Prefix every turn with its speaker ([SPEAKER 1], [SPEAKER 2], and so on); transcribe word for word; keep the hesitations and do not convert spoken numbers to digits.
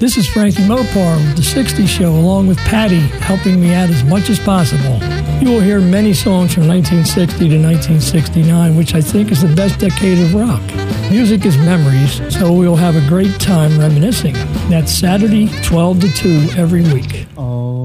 [SPEAKER 1] This is Frankie Mopar with the sixties Show, along with Patty, helping me out as much as possible. You will hear many songs from nineteen sixty to nineteen sixty-nine, which I think is the best decade of rock. Music is memories, so we'll have a great time reminiscing. That's Saturday, twelve to two every week.
[SPEAKER 2] Oh.